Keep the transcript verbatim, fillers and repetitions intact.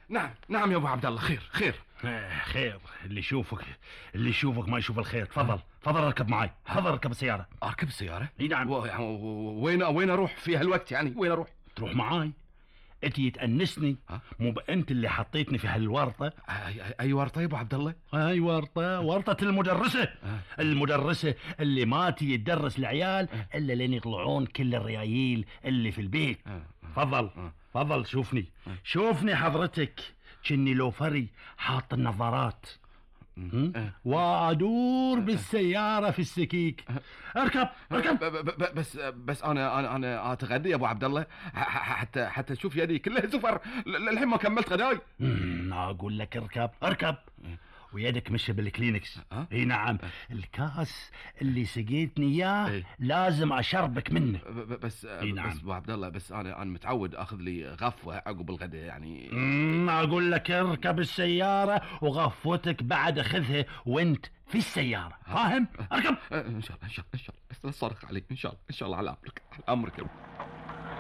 نعم نعم يا ابو عبد الله، خير خير. آه خير، اللي يشوفك اللي يشوفك ما يشوف الخير. تفضل تفضل اركب معي، تفضل اركب السيارة. اركب السيارة؟ اي نعم. و... وين وين اروح في هالوقت يعني؟ وين اروح؟ تروح معاي، انت تأنسني. مو انت اللي حطيتني في هالورطة؟ اي, أي ورطة يا ابو عبد الله؟ اي ورطة، ورطة المدرسة. آه. المدرسة اللي ما تجي تدرس العيال آه. الا لين يطلعون كل الريايل اللي في البيت. تفضل آه. تفضل شوفني آه. شوفني حضرتك، كني لو فري حاط النظارات أه. وادور بالسياره في السكيك. اركب اركب. بس بس انا انا انا اتغدى يا ابو عبد الله، حتى حتى تشوف يدي كلها زفر، الحين ما كملت غداي. اقول لك اركب اركب ويدك مش بالكلينكس. أه؟ اي نعم. أه؟ الكاس اللي سقيتني اياه أه؟ لازم اشربك منه. بس إيه نعم. بس ابو عبد الله، بس انا انا متعود اخذ لي غفوه عقب الغداء يعني. امم اقول لك اركب السياره وغفوتك بعد اخذها وانت في السياره، فاهم؟ اركب. ان شاء الله ان شاء الله ان شاء الله، بس لا تصرخ علي ان شاء الله ان شاء الله، على امرك على امرك.